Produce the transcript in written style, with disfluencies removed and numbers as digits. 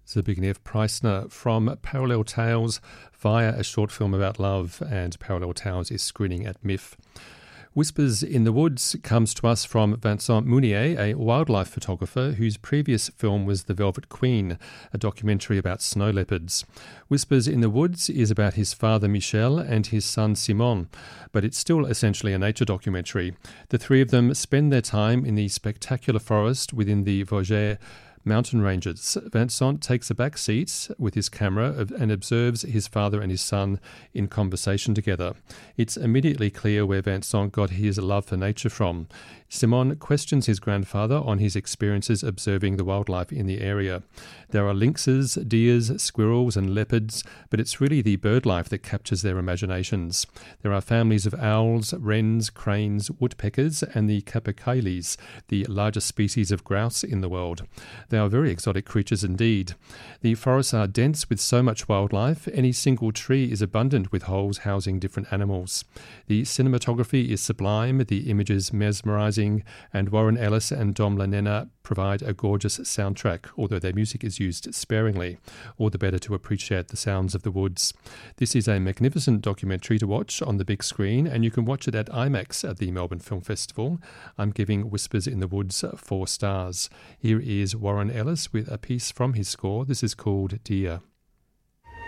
Zbigniew Preissner from Parallel Tales via a short film about love, and Parallel Tales is screening at MIF. Whispers in the Woods comes to us from Vincent Mounier, a wildlife photographer whose previous film was The Velvet Queen, a documentary about snow leopards. Whispers in the Woods is about his father Michel and his son Simon, but it's still essentially a nature documentary. The three of them spend their time in the spectacular forest within the Vosges mountain ranges. Vincent takes a back seat with his camera and observes his father and his son in conversation together. It's immediately clear where Vincent got his love for nature from. Simon questions his grandfather on his experiences observing the wildlife in the area. There are lynxes, deers, squirrels and leopards, but it's really the bird life that captures their imaginations. There are families of owls, wrens, cranes, woodpeckers and the capercaillies, the largest species of grouse in the world. They are very exotic creatures indeed. The forests are dense with so much wildlife, any single tree is abundant with holes housing different animals. The cinematography is sublime, the images mesmerizing, and Warren Ellis and Dom Lanena provide a gorgeous soundtrack, although their music is used sparingly, all the better to appreciate the sounds of the woods. This is a magnificent documentary to watch on the big screen, and you can watch it at IMAX at the Melbourne Film Festival. I'm giving Whispers in the Woods 4 stars. Here is Warren Ellis with a piece from his score. This is called Dear.